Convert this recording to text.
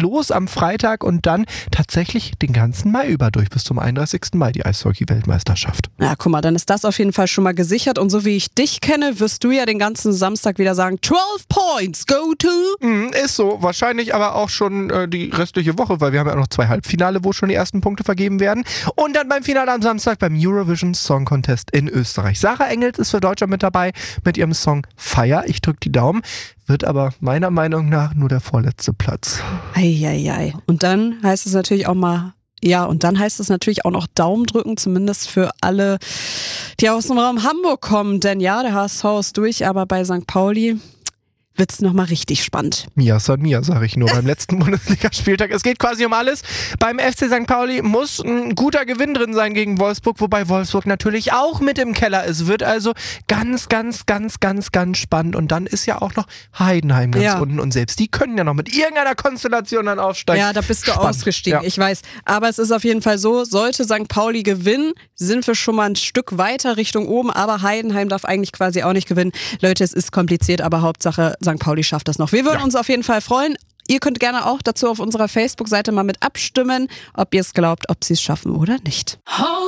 los am Freitag und dann tatsächlich den ganzen Mai über durch bis zum 31. Mai die Eishockey-Weltmeisterschaft. Ja, guck mal, dann ist das auf jeden Fall schon mal gesichert und so wie ich dich kenne, wirst du ja den ganzen Samstag wieder sagen, 12 Points, go to. Ist so, wahrscheinlich aber auch schon die restliche Woche, weil wir haben ja auch noch 2 Halbfinale, wo schon die ersten Punkte vergeben werden. Und dann beim Finale am Samstag beim Eurovision Song Contest in Österreich. Sarah Engels ist für Deutschland mit dabei mit ihrem Song Fire. Ich drücke die Daumen. Wird aber meiner Meinung nach nur der vorletzte Platz. Eieiei. Und dann heißt es natürlich auch noch Daumen drücken, zumindest für alle, die aus dem Raum Hamburg kommen. Denn ja, der HSV ist durch, aber bei St. Pauli wird's nochmal richtig spannend. Mia San Mia, sage ich nur beim letzten Bundesligaspieltag. Es geht quasi um alles. Beim FC St. Pauli muss ein guter Gewinn drin sein gegen Wolfsburg, wobei Wolfsburg natürlich auch mit im Keller ist. Wird also ganz, ganz, ganz, ganz, ganz spannend. Und dann ist ja auch noch Heidenheim ganz unten und selbst die können ja noch mit irgendeiner Konstellation dann aufsteigen. Ja, da bist du ausgestiegen, ich weiß. Aber es ist auf jeden Fall so, sollte St. Pauli gewinnen, sind wir schon mal ein Stück weiter Richtung oben, aber Heidenheim darf eigentlich quasi auch nicht gewinnen. Leute, es ist kompliziert, aber Hauptsache St. Pauli schafft das noch. Wir würden uns auf jeden Fall freuen. Ihr könnt gerne auch dazu auf unserer Facebook-Seite mal mit abstimmen, ob ihr es glaubt, ob sie es schaffen oder nicht.